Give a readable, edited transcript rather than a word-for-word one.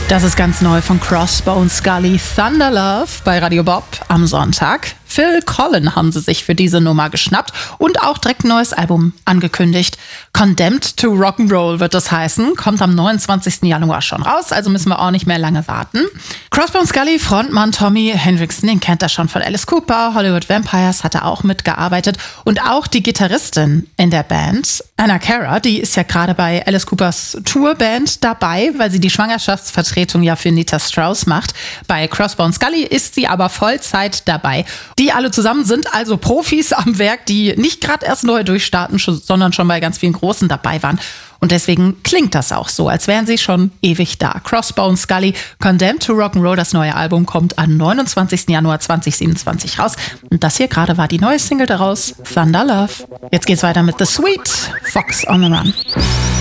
Das ist ganz neu von Crossbones Scully, Thunder Love bei Radio Bob am Sonntag. Phil Collen haben sie sich für diese Nummer geschnappt und auch direkt ein neues Album angekündigt. Condemned to Rock'n'Roll wird das heißen, kommt am 29. Januar schon raus, also müssen wir auch nicht mehr lange warten. Crossbones Scully, Frontmann Tommy Henriksen, den kennt er schon von Alice Cooper, Hollywood Vampires hat er auch mitgearbeitet und auch die Gitarristin in der Band, Anna Cara, die ist ja gerade bei Alice Coopers Tourband dabei, weil sie die Schwangerschaftsvertretung ja für Nita Strauss macht. Bei Crossbones Scully ist sie aber Vollzeit dabei. Die alle zusammen sind also Profis am Werk, die nicht gerade erst neu durchstarten, sondern schon bei ganz vielen Großen dabei waren. Und deswegen klingt das auch so, als wären sie schon ewig da. Crossbones Scully, Condemned to Rock'n'Roll, das neue Album kommt am 29. Januar 2027 raus. Und das hier gerade war die neue Single daraus, Thunder Love. Jetzt geht's weiter mit The Sweet, Fox on the Run.